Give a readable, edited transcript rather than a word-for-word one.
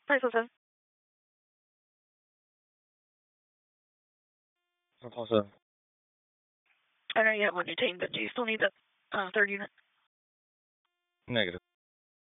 Price listen. Also, I know you have one detained, but do you still need the third unit? negative.